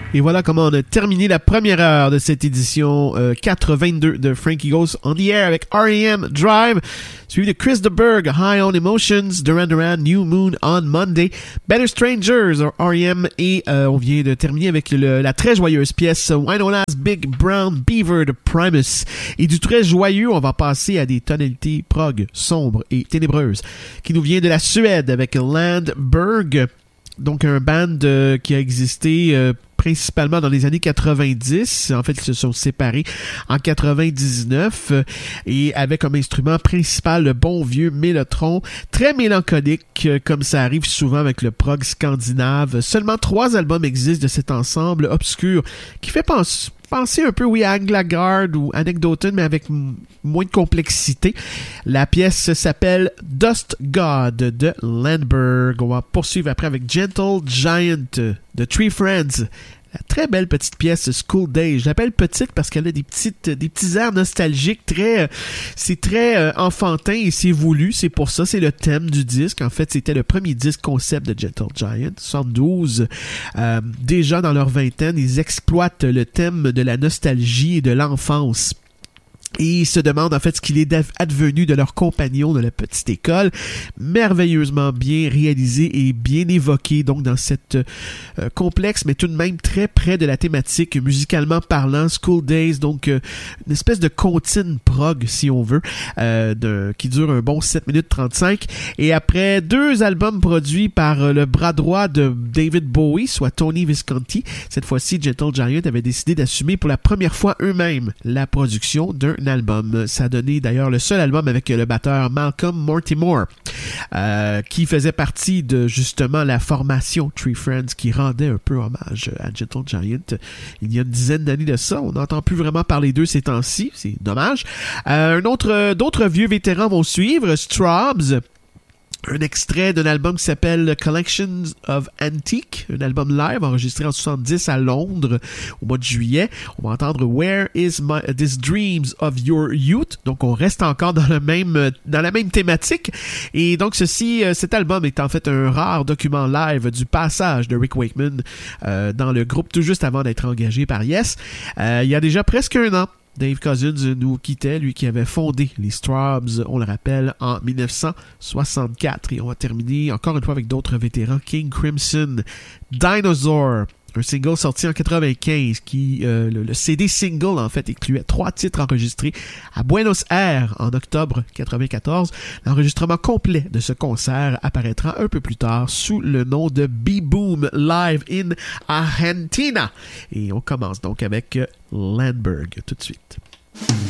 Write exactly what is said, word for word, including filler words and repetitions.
Et voilà comment on a terminé la première heure de cette édition euh, quatre vingt-deux de Frankie Goes on the Air avec R E M Drive, suivi de Chris de Burgh, High on Emotions, Duran Duran, New Moon on Monday, Better Strangers, R E M, et euh, on vient de terminer avec le, la très joyeuse pièce Wynonna's Big Brown Beaver de Primus. Et du très joyeux, on va passer à des tonalités prog, sombres et ténébreuses, qui nous vient de la Suède avec Landberg, donc un band euh, qui a existé euh, principalement dans les années quatre-vingt-dix. En fait, ils se sont séparés en quatre-vingt-dix-neuf euh, et avec comme instrument principal le bon vieux mélotron, très mélancolique euh, comme ça arrive souvent avec le prog scandinave. Seulement trois albums existent de cet ensemble obscur qui fait penser Pensez un peu, oui, à Anglagard ou Anecdoton, mais avec m- moins de complexité. La pièce s'appelle Dust God de Landberg. On va poursuivre après avec Gentle Giant de Three Friends. La très belle petite pièce School Days. Je l'appelle petite parce qu'elle a des petites, des petits airs nostalgiques. Très, c'est très euh, enfantin et c'est voulu. C'est pour ça, c'est le thème du disque. En fait, c'était le premier disque concept de Gentle Giant, soixante-douze. Euh, déjà dans leur vingtaine, ils exploitent le thème de la nostalgie et de l'enfance. Et ils se demandent en fait ce qu'il est advenu de leurs compagnons de la petite école, merveilleusement bien réalisé et bien évoqué donc dans cette euh, complexe mais tout de même très près de la thématique musicalement parlant. School Days, donc euh, une espèce de comptine prog si on veut, euh, de, qui dure un bon sept minutes trente-cinq. Et après deux albums produits par euh, le bras droit de David Bowie, soit Tony Visconti, cette fois-ci Gentle Giant avait décidé d'assumer pour la première fois eux-mêmes la production d'un album. Ça a donné d'ailleurs le seul album avec le batteur Malcolm Mortimer, euh, qui faisait partie de justement la formation Three Friends, qui rendait un peu hommage à Gentle Giant il y a une dizaine d'années de ça. On n'entend plus vraiment parler d'eux ces temps-ci, c'est dommage. Euh, un autre, d'autres vieux vétérans vont suivre, Straubs, un extrait d'un album qui s'appelle Collections of Antique, un album live enregistré en soixante-dix à Londres au mois de juillet. On va entendre Where is my, This Dreams of Your Youth. Donc on reste encore dans le même dans la même thématique. Et donc ceci, cet album est en fait un rare document live du passage de Rick Wakeman euh, dans le groupe tout juste avant d'être engagé par Yes. Euh, il y a déjà presque un an, Dave Cousins nous quittait, lui qui avait fondé les Straubs, on le rappelle, en dix-neuf cent soixante-quatre. Et on va terminer encore une fois avec d'autres vétérans, King Crimson, Dinosaur, un single sorti en quatre-vingt-quinze, qui euh, le, le C D single en fait incluait trois titres enregistrés à Buenos Aires en octobre quatre-vingt-quatorze. L'enregistrement complet de ce concert apparaîtra un peu plus tard sous le nom de B-Boom Live in Argentina. Et on commence donc avec Landberg tout de suite.